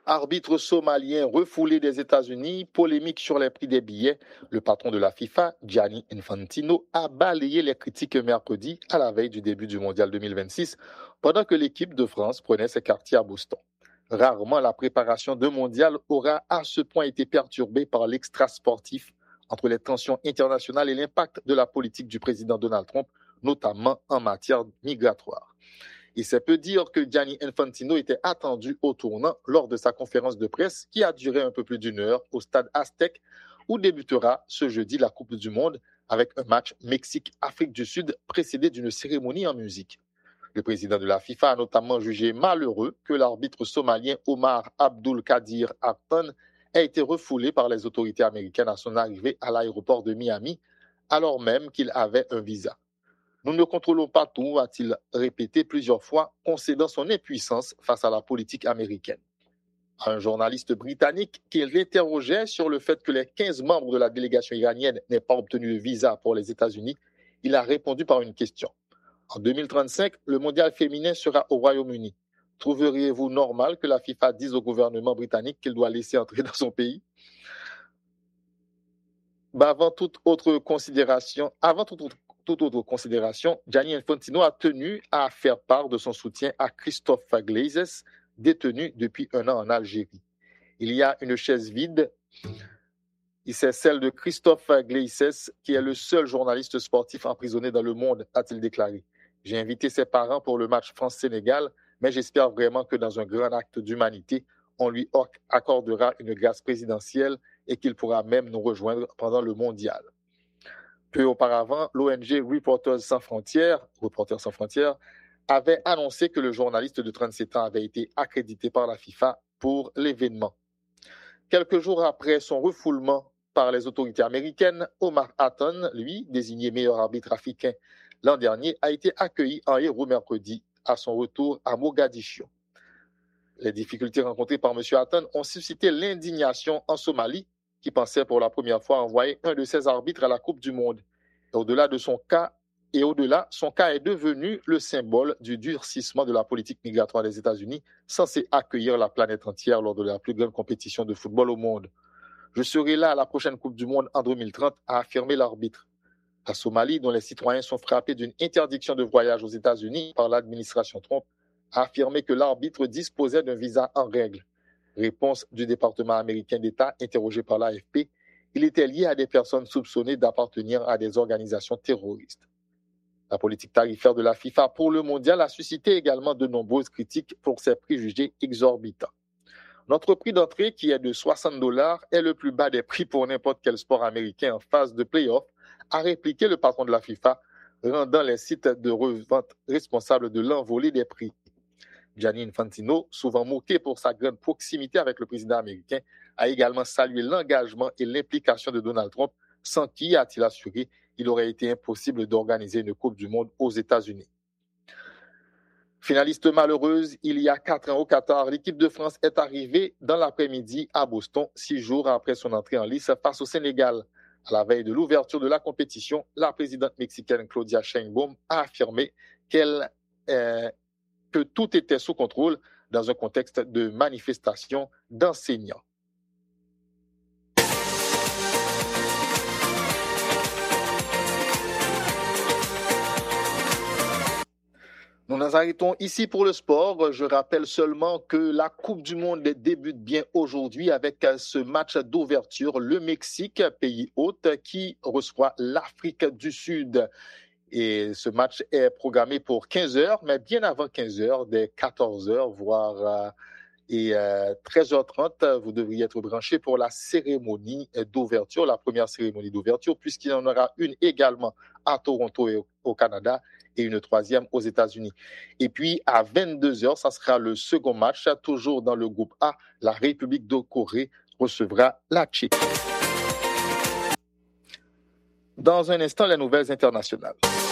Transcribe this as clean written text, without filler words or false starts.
Arbitre somalien refoulé des États-Unis, polémique sur les prix des billets. Le patron de la FIFA, Gianni Infantino, a balayé les critiques mercredi à la veille du début du Mondial 2026, pendant que l'équipe de France prenait ses quartiers à Boston. Rarement la préparation d'un mondial aura à ce point été perturbée par l'extra-sportif entre les tensions internationales et l'impact de la politique du président Donald Trump, notamment en matière migratoire. Et c'est peu dire que Gianni Infantino était attendu au tournant lors de sa conférence de presse qui a duré un peu plus d'une heure au stade Aztec où débutera ce jeudi la Coupe du Monde avec un match Mexique-Afrique du Sud précédé d'une cérémonie en musique. Le président de la FIFA a notamment jugé malheureux que l'arbitre somalien Omar Abdul Kadir Artan ait été refoulé par les autorités américaines à son arrivée à l'aéroport de Miami alors même qu'il avait un visa. Nous ne contrôlons pas tout, a-t-il répété plusieurs fois, concédant son impuissance face à la politique américaine. À un journaliste britannique qui l'interrogeait sur le fait que les 15 membres de la délégation iranienne n'aient pas obtenu le visa pour les États-Unis, il a répondu par une question. En 2035, le mondial féminin sera au Royaume-Uni. Trouveriez-vous normal que la FIFA dise au gouvernement britannique qu'il doit laisser entrer dans son pays ? Avant toute autre considération, Gianni Infantino a tenu à faire part de son soutien à Christophe Glazes, détenu depuis un an en Algérie. Il y a une chaise vide, et c'est celle de Christophe Glazes, qui est le seul journaliste sportif emprisonné dans le monde, a-t-il déclaré. J'ai invité ses parents pour le match France-Sénégal, mais j'espère vraiment que dans un grand acte d'humanité, on lui accordera une grâce présidentielle et qu'il pourra même nous rejoindre pendant le mondial. Peu auparavant, l'ONG Reporters sans frontières avait annoncé que le journaliste de 37 ans avait été accrédité par la FIFA pour l'événement. Quelques jours après son refoulement par les autorités américaines, Omar Hatton, lui, désigné meilleur arbitre africain l'an dernier, a été accueilli en héros mercredi à son retour à Mogadiscio. Les difficultés rencontrées par M. Hatton ont suscité l'indignation en Somalie, qui pensait pour la première fois envoyer un de ses arbitres à la Coupe du Monde. Au-delà, son cas est devenu le symbole du durcissement de la politique migratoire des États-Unis, censée accueillir la planète entière lors de la plus grande compétition de football au monde. Je serai là à la prochaine Coupe du Monde en 2030, a affirmé l'arbitre. La Somalie, dont les citoyens sont frappés d'une interdiction de voyage aux États-Unis par l'administration Trump, a affirmé que l'arbitre disposait d'un visa en règle. Réponse du département américain d'État interrogé par l'AFP, il était lié à des personnes soupçonnées d'appartenir à des organisations terroristes. La politique tarifaire de la FIFA pour le mondial a suscité également de nombreuses critiques pour ses préjugés exorbitants. Notre prix d'entrée, qui est de $60, est le plus bas des prix pour n'importe quel sport américain en phase de play-off, a répliqué le patron de la FIFA, rendant les sites de revente responsables de l'envolée des prix. Gianni Infantino, souvent moqué pour sa grande proximité avec le président américain, a également salué l'engagement et l'implication de Donald Trump, sans qui, a-t-il assuré, il aurait été impossible d'organiser une Coupe du Monde aux États-Unis. Finaliste malheureuse, il y a 4 ans au Qatar, l'équipe de France est arrivée dans l'après-midi à Boston, 6 jours après son entrée en lice face au Sénégal. À la veille de l'ouverture de la compétition, la présidente mexicaine Claudia Sheinbaum a affirmé que tout était sous contrôle dans un contexte de manifestation d'enseignants. Nous nous arrêtons ici pour le sport. Je rappelle seulement que la Coupe du Monde débute bien aujourd'hui avec ce match d'ouverture, le Mexique, pays hôte, qui reçoit l'Afrique du Sud. Et ce match est programmé pour 15h, mais bien avant 15h, dès 14h, voire 13h30, vous devriez être branchés pour la cérémonie d'ouverture, la première cérémonie d'ouverture, puisqu'il y en aura une également à Toronto et au Canada et une troisième aux États-Unis. Et puis, à 22h, ça sera le second match, toujours dans le groupe A. La République de Corée recevra la Tchéquie. Dans un instant, les nouvelles internationales.